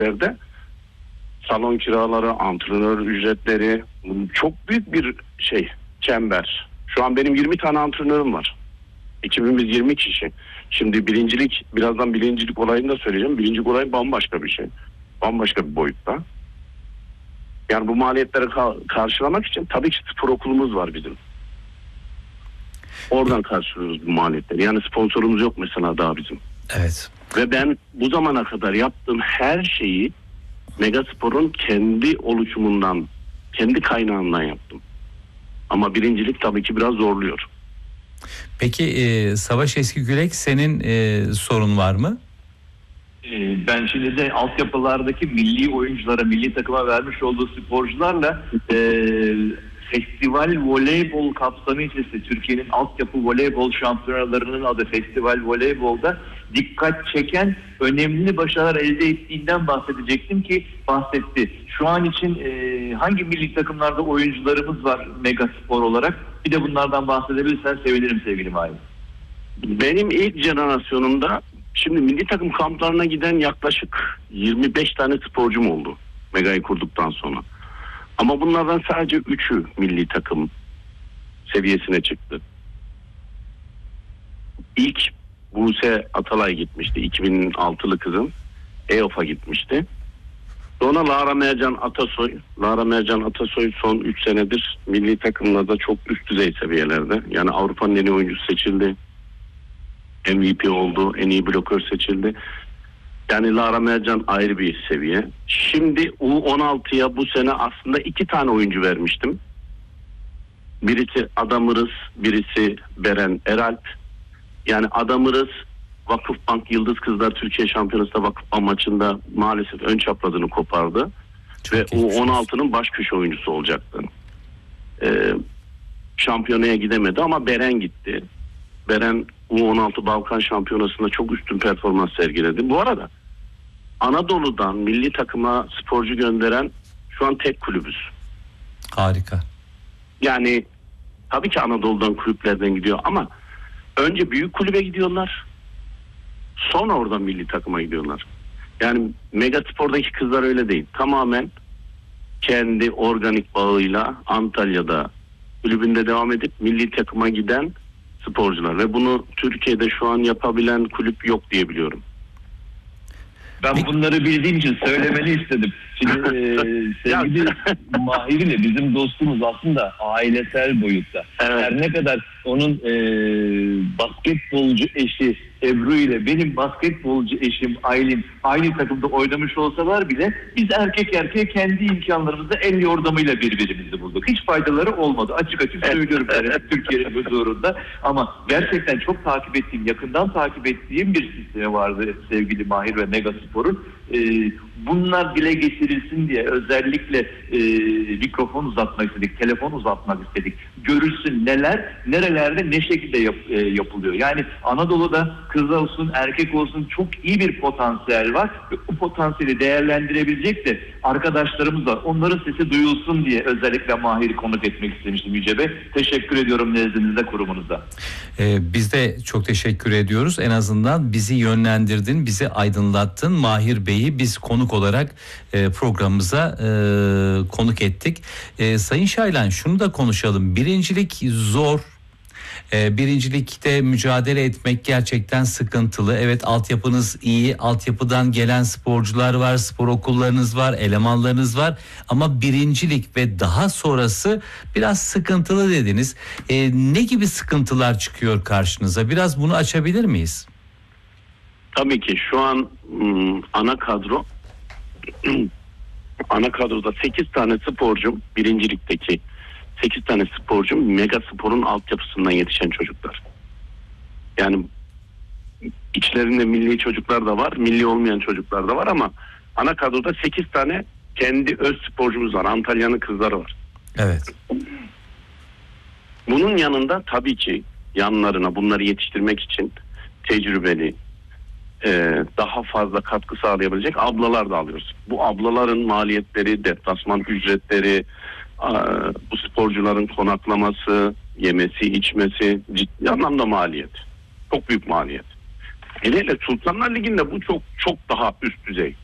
kulüplerde salon kiraları, antrenör ücretleri çok büyük bir çember. Şu an benim 20 tane antrenörüm var. Ekibimiz 20 kişi. Şimdi birazdan birincilik olayını da söyleyeceğim. Birincilik olayı bambaşka bir şey. Bambaşka bir boyutta. Yani bu maliyetleri karşılamak için tabii ki spor okulumuz var bizim. Oradan karşılıyoruz bu maliyetleri. Yani sponsorumuz yok mesela daha bizim. Evet. Ve ben bu zamana kadar yaptığım her şeyi Megaspor'un kendi oluşumundan, kendi kaynağından yaptım. Ama birincilik tabii ki biraz zorluyor. Peki Savaş Eskigürek, senin sorun var mı? Ben şimdi de altyapılardaki milli oyunculara, milli takıma vermiş olduğu sporcularla Festival Voleybol kapsamı içerisinde Türkiye'nin altyapı voleybol şampiyonalarının adı Festival Voleybol'da dikkat çeken önemli başarılar elde ettiğinden bahsedecektim ki bahsetti. Şu an için hangi milli takımlarda oyuncularımız var Megaspor olarak? Bir de bunlardan bahsedebilirsen sevinirim sevgili Mahir. Benim ilk jenerasyonumda şimdi milli takım kamplarına giden yaklaşık 25 tane sporcum oldu Mega'yı kurduktan sonra. Ama bunlardan sadece 3'ü milli takım seviyesine çıktı. İlk Buse Atalay gitmişti. 2006'lı kızım. EOF'a gitmişti. Sonra Lara Mercan Atasoy. Lara Mercan Atasoy son 3 senedir milli takımlarda çok üst düzey seviyelerde. Yani Avrupa'nın en iyi oyuncusu seçildi. MVP oldu. En iyi blokör seçildi. Yani Lara Mercan ayrı bir seviye. Şimdi U16'ya bu sene aslında 2 tane oyuncu vermiştim. Birisi Adamırız, birisi Beren Eralp. Yani Adamırız Vakıfbank Yıldız Kızlar Türkiye Şampiyonası'nda Vakıfbank maçında maalesef ön çaprazını kopardı. Çok ve U16'nın baş köşe oyuncusu olacaktı. Şampiyonaya gidemedi ama Beren gitti. Beren U16 Balkan Şampiyonası'nda çok üstün performans sergiledi. Bu arada Anadolu'dan milli takıma sporcu gönderen şu an tek kulübüz. Harika. Yani tabii ki Anadolu'dan kulüplerden gidiyor ama önce büyük kulübe gidiyorlar. Sonra oradan milli takıma gidiyorlar. Yani Megaspor'daki kızlar öyle değil. Tamamen kendi organik bağıyla Antalya'da kulübünde devam edip milli takıma giden sporcular ve bunu Türkiye'de şu an yapabilen kulüp yok diye biliyorum. Ben bunları bildiğim için söylemeni istedim. Şimdi sevgili Mahir ile bizim dostumuz aslında ailesel boyutta. Evet. Her ne kadar onun basketbolcu eşi Ebru ile benim basketbolcu eşim Aylin aynı takımda oynamış olsalar bile biz erkek kendi imkanlarımızla el yordamıyla birbirimizi bulduk. Hiç faydaları olmadı. Açık söylüyorum Türkiye'nin huzurunda. Ama gerçekten çok yakından takip ettiğim bir sistemi vardı sevgili Mahir ve Megaspor'un. Bunlar dile getirilsin diye özellikle mikrofon uzatmak istedik, telefon uzatmak istedik. Görülsün nerelerde ne şekilde yapılıyor. Yani Anadolu'da kız olsun, erkek olsun çok iyi bir potansiyel var. Ve o potansiyeli değerlendirebilecek de arkadaşlarımız var. Onların sesi duyulsun diye özellikle Mahir'i konuk etmek istemiştim Yüce Bey. Teşekkür ediyorum nezdinizde, kurumunuzda. Biz de çok teşekkür ediyoruz. En azından bizi yönlendirdin, bizi aydınlattın. Mahir Bey'i biz konuk olarak programımıza konuk ettik. Sayın Şaylan, şunu da konuşalım. Birincilik zor. Birincilikte mücadele etmek gerçekten sıkıntılı. Evet, altyapınız iyi. Altyapıdan gelen sporcular var, spor okullarınız var, elemanlarınız var. Ama birincilik ve daha sonrası biraz sıkıntılı dediniz. Ne gibi sıkıntılar çıkıyor karşınıza? Biraz bunu açabilir miyiz? Tabii ki şu an ana kadroda 8 tane sporcum, birincilikteki 8 tane sporcum Megaspor'un altyapısından yetişen çocuklar. Yani içlerinde milli çocuklar da var, milli olmayan çocuklar da var ama ana kadroda 8 tane kendi öz sporcumuz var. Antalya'nın kızları var. Evet. Bunun yanında tabii ki yanlarına bunları yetiştirmek için tecrübeli, daha fazla katkı sağlayabilecek ablalar da alıyoruz. Bu ablaların maliyetleri, deplasman ücretleri, bu sporcuların konaklaması, yemesi, içmesi ciddi anlamda maliyet. Çok büyük maliyet. Hele Sultanlar Ligi'nde bu çok daha üst düzey.